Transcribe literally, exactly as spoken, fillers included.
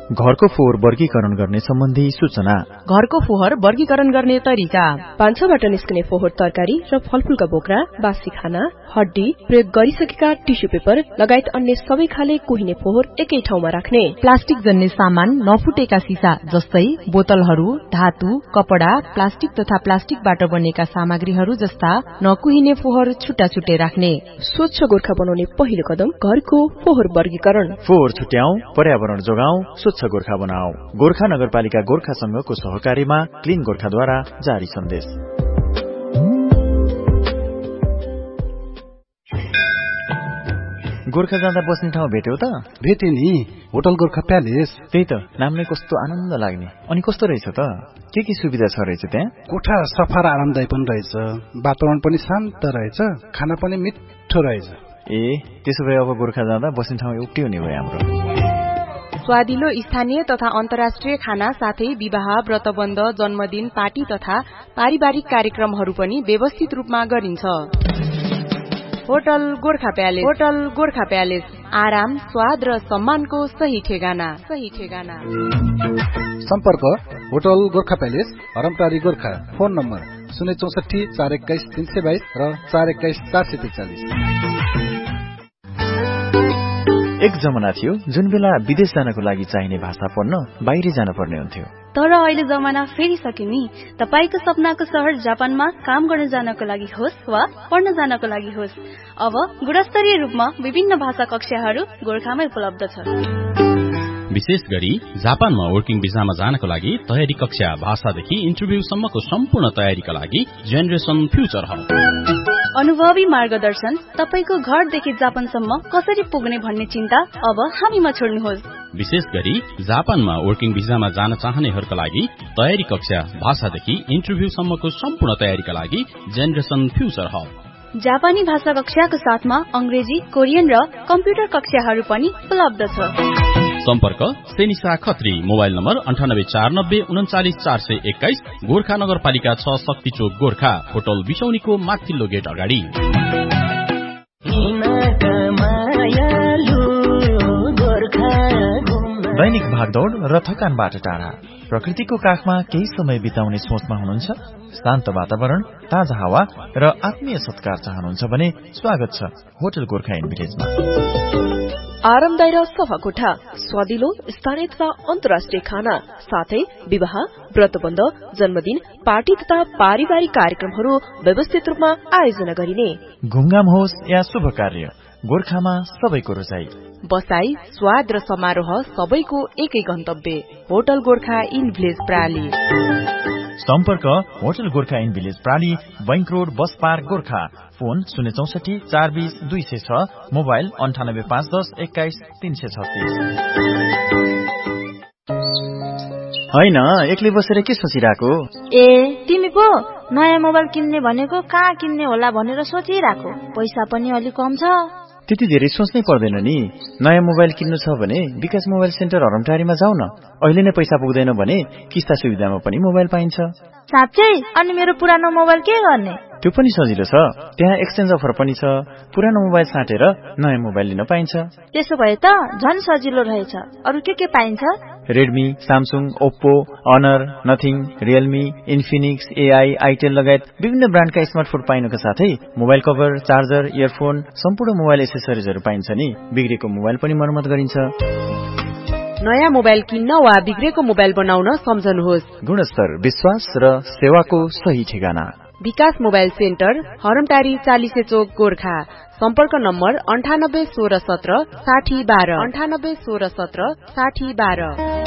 घरको फोहोर वर्गीकरण गर्ने सम्बन्धी सूचना, घरको फोहोर वर्गीकरण गर्ने तरिका, भान्साबाट निस्कने फोहोर तरकारी र फलफूलका बोक्रा, बासी खाना, हड्डी, प्रयोग गरिसकेका टिस्यु पेपर लगायत अन्य सबै खाले कुहिने फोहोर एकै ठाउँमा राख्ने, प्लास्टिक जन्य सामान, नफुटेका सिसा जस्तै बोतलहरू, धातु, कपडा, प्लास्टिक तथा प्लास्टिकबाट बनेका सामग्रीहरू जस्ता नकुहिने फोहोर छुट्टा छुट्टै राख्ने। स्वच्छ गोर्खा बनाउने पहिलो कदम घरको फोहोर वर्गीकरण। फोहोर छुट्याऊ, पर्यावरण जोगाऊ, स्वच्छ गोर्खा बनाऊ। गोर्खा नगरपालिका गोर्खा संघको सहकारीमा क्लीन गोर्खाद्वारा जारी सन्देश। गोर्खा जाँदा बस्ने ठाउँ भेट्यौ त? भेटे नि, होटल गोर्खा प्यालेस। त्यही त, नामले कस्तो आनन्द लाग्ने। अनि कस्तो रहेछ त? के के सुविधा छ रहेछ त्यहाँ? कोठा सफा र आरामदायी पनि रहेछ, वातावरण पनि शान्त रहेछ, खाना पनि मिठो रहेछ। ए, त्यसो भए अब गोर्खा जाँदा बस्ने ठाउँ एउटै हुने भयो हाम्रो। स्वादिलो स्थानीय तथा अन्तर्राष्ट्रिय खाना साथै विवाह, व्रतबन्ध, जन्मदिन, पार्टी तथा पारिवारिक कार्यक्रमहरू पनि व्यवस्थित रूपमा गरिन्छ। Hotel Gorkha palace. Hotel Gorkha palace, आराम, स्वाद र सम्मानको सही ठेगाना। सही ठेगाना। सम्पर्क hotel Gorkha palace, हरमटारी Gorkha. Phone number शून्य चौसठी चार एक्काइस तीन सय बाइस र चार एक्काइस चार सय त्रिचालिस। एक जमाना थियो जुन बेला विदेश जानको लागि चाहिने भाषा पढ्न बाहिर जान पर्ने हुन्थ्यो। तर अहिले जमाना फेरिसक्यो नि। तपाईको सपनाको शहर जापानमा काम गर्न जानको लागि होस् वा पढ्न जानको लागि होस्, अब गुणस्तरीय रूपमा विभिन्न भाषा कक्षाहरू गोर्खामै उपलब्ध छ। विशेष गरी जापानमा वर्किङ भिसामा जानको लागि तयारी कक्षा, भाषादेखि इन्टरभ्यूसम्मको सम्पूर्ण तयारीका लागि जेनेरेसन फ्युचर हब। अनुभवी मार्गदर्शन, तपाईको घरदेखि जापानसम्म कसरी पुग्ने भन्ने चिन्ता अब हामीमा छोड्नुहोस्। विशेष गरी जापानमा वर्किङ भिसामा जान चाहनेहरूका लागि तयारी कक्षा, भाषादेखि इन्टरभ्यूसम्मको सम्पूर्ण तयारीका लागि जेनेरेसन फ्युचर हब। जापानी भाषा कक्षाको साथमा अंग्रेजी, कोरियन र कम्प्युटर कक्षाहरू पनि उपलब्ध छ। सम्पर्क सेनिसा खत्री, मोबाइल नम्बर अन्ठानब्बे चार नब्बे उन्चालिस चार सय एक्काइस, गोर्खा नगरपालिका छ, शक्ति चोक गोर्खा, होटल बिसौनीको माथिल्लो गेट अगाडि। दैनिक भागदौड र थकानबाट टाढा, प्रकृतिको काखमा केही समय बिताउने सोचमा हुनुहुन्छ? शान्त वातावरण, ताजा हावा र आत्मीय सत्कार चाहनुहुन्छ भने स्वागत छ होटल गोर्खा इन भिलेजमा। आरामदायी र सफा कोठा, स्वादिलो स्थानीय तथा अन्तर्राष्ट्रिय खाना साथै विवाह, व्रतबन्ध, जन्मदिन, पार्टी तथा पारिवारिक कार्यक्रमहरू व्यवस्थित रूपमा आयोजना गरिने। घुमघाम होस् या शुभ कार्य, गोर्खामा सबैको रोजाई। बसाई, स्वाद र समारोह सबैको एकै गन्तव्य, होटल गोर्खा इन भिलेज प्राली। सम्पर्क hotel Gorkha in village प्राली, bank road, bus park, Gorkha. Phone शून्य चौसठी चार बीस दुई सय छ, मोबाइल अन्ठानब्बे पाँच दस एक्काइस तीन सय छत्तीस। होइन, एक्लै बसेर के सोचिरहेको? ए, तिमी पो नयाँ मोबाइल किन्ने भनेको कहाँ किन्ने होला भनेर सोचिरहेको। पैसा पनि अलि कम छ। त्यति धेरै सोच्नै पर्दैन नि। नयाँ मोबाइल किन्नु छ भने विकास मोबाइल सेन्टर हरमटारीमा जाऊ न। अहिले नै पैसा पुग्दैन भने किस्ता सुविधामा पनि मोबाइल पाइन्छ। साँच्चै? अनि मेरो पुरानो मोबाइल के गर्ने? त्यो पनि सजिलो छ, त्यहाँ एक्सचेन्ज अफर पनि छ। पुरानो मोबाइल साटेर नयाँ मोबाइल लिन पाइन्छ। त्यसो भए त झन् सजिलो रहेछ। अरु के के पाइन्छ? Redmi, Samsung, Oppo, honour, nothing, Realme, Infinix, AI, Itel लगायत विभिन्न ब्रान्डका स्मार्टफोन पाइनुका साथै मोबाइल कभर, चार्जर, इयरफोन, सम्पूर्ण मोबाइल एसेसरिजहरू पाइन्छ नि। बिग्रेको मोबाइल पनि मर्मत गरिन्छ। नयाँ मोबाइल किन्न वा बिग्रेको मोबाइल बनाउन सम्झनुहोस्। गुणस्तर, विश्वास र सेवाको सही ठेगाना विकास मोबाइल सेन्टर, हरमटारी चालिसे चोक गोर्खा। सम्पर्क नम्बर अन्ठानब्बे सोह्र सत्र साठी बाह्र अन्ठानब्बे सोह्र सत्र साठी बाह्र।